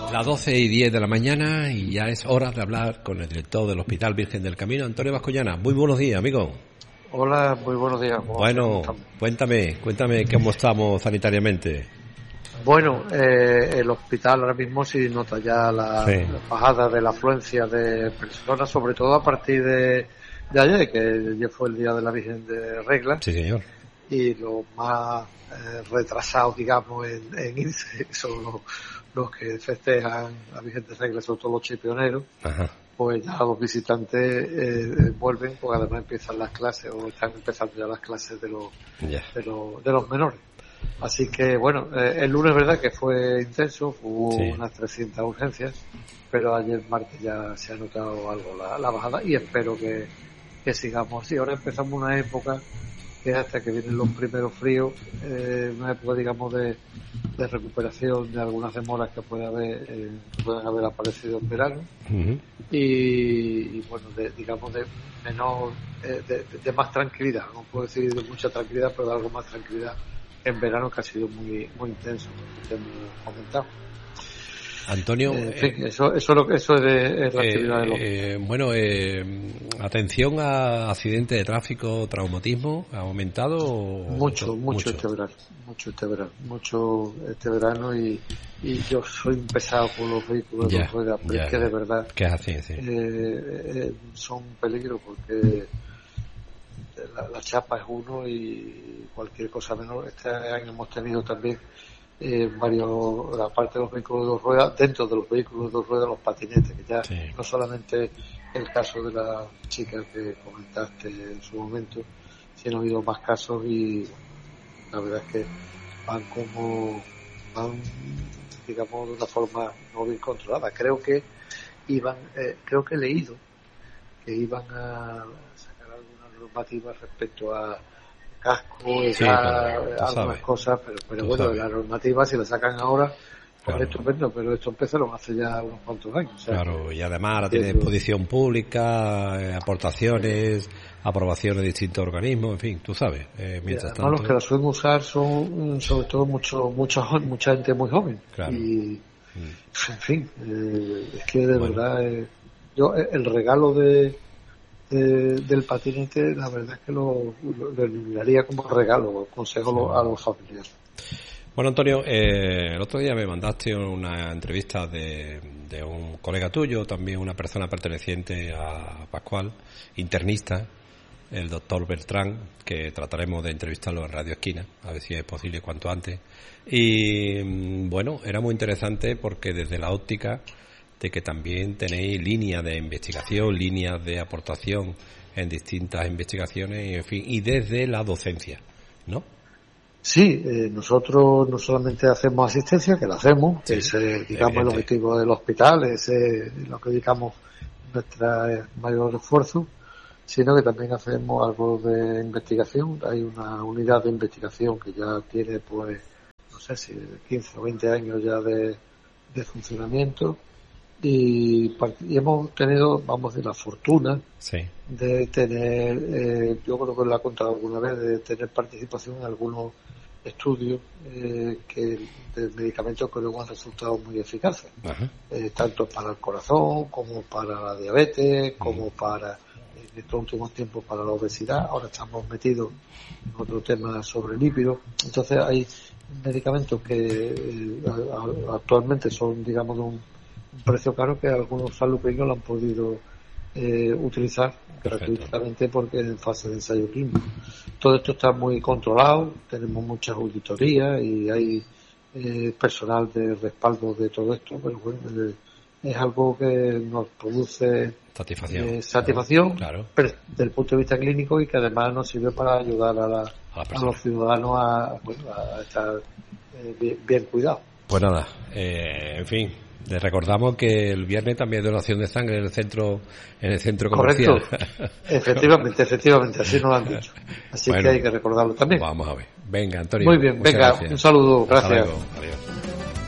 Las 12:10 de la mañana y ya es hora de hablar con el director del Hospital Virgen del Camino, Antonio Bascoyana. Muy buenos días, amigo. Hola, muy buenos días. Bueno, cuéntame cómo estamos sanitariamente. Bueno, el hospital ahora mismo sí nota ya la bajada de la afluencia de personas, sobre todo a partir de ayer, que ya fue el Día de la Virgen de Regla. Sí, señor. Y los más retrasados, digamos, en irse son los que festejan la Virgen de Regla, sobre todo los chipioneros. Ajá. Pues ya los visitantes vuelven, porque además empiezan las clases, o están empezando ya las clases de los menores. Así que, bueno, el lunes, verdad que fue intenso, hubo unas 300 urgencias, pero ayer martes ya se ha notado algo la bajada y espero que sigamos así. Ahora empezamos una época que hasta que vienen los primeros fríos, una época, digamos, de recuperación de algunas demoras que pueden haber aparecido en verano. Uh-huh. Y bueno, digamos de menor, de más tranquilidad, no puedo decir de mucha tranquilidad, pero de algo más tranquilidad en verano, que ha sido muy actividad que hemos comentado. Antonio, en fin, eso es la actividad de los... atención a accidentes de tráfico, traumatismo, ¿ha aumentado? Mucho este verano y yo soy un pesado con los vehículos de ruedas, pero es que de verdad que es así, sí. Son un peligro, porque la chapa es uno y cualquier cosa menor. Este año hemos tenido también aparte de los vehículos de dos ruedas, dentro de los vehículos de dos ruedas, los patinetes, que ya no solamente el caso de la chica que comentaste en su momento, sino ha habido más casos, y la verdad es que van digamos de una forma no bien controlada. Creo que he leído que iban a sacar alguna normativa respecto a casco y algunas cosas, pero bueno, la normativa, si la sacan ahora, pues estupendo, pero esto empezaron hace ya unos cuantos años. O sea, claro, y además ahora tiene exposición pública, aportaciones, aprobaciones de distintos organismos, en fin, tú sabes. Mientras tanto, los que la suelen usar son sobre todo mucha gente muy joven. Claro. Y en fin, es que de verdad yo el regalo del patinete, la verdad es que lo eliminaría como regalo, consejo a los familiares. Bueno, Antonio, el otro día me mandaste una entrevista de un colega tuyo, también una persona perteneciente a Pascual, internista, el doctor Beltrán, que trataremos de entrevistarlo en Radio Esquina, a ver si es posible cuanto antes. Y bueno, era muy interesante porque desde la óptica de que también tenéis líneas de investigación, líneas de aportación en distintas investigaciones, en fin, y desde la docencia, ¿no? Sí, nosotros no solamente hacemos asistencia, que la hacemos, es digamos el objetivo del hospital, es lo que dedicamos nuestra mayor esfuerzo, sino que también hacemos algo de investigación. Hay una unidad de investigación que ya tiene, pues, no sé si 15 o 20 años ya de funcionamiento. Y hemos tenido, vamos a decir, la fortuna de tener, yo creo que lo he contado alguna vez, de tener participación en algunos estudios de medicamentos que luego han resultado muy eficaces, tanto para el corazón como para la diabetes, como para, en estos últimos tiempos, para la obesidad. Ahora estamos metidos en otro tema sobre lípidos. Entonces hay medicamentos que actualmente son, digamos, de un precio caro, que algunos sanluqueños lo han podido utilizar gratuitamente porque en fase de ensayo clínico. Todo esto está muy controlado, tenemos muchas auditorías y hay personal de respaldo de todo esto, pero bueno, es algo que nos produce satisfacción claro. Pero desde el punto de vista clínico, y que además nos sirve para ayudar a los ciudadanos a estar bien cuidados. Pues nada, en fin, les recordamos que el viernes también hay donación de sangre en el centro comercial. Correcto, efectivamente, así nos lo han dicho. Así que hay que recordarlo también. Vamos a ver. Venga, Antonio. Muy bien, venga, gracias. Un saludo, gracias. Hasta luego. Adiós.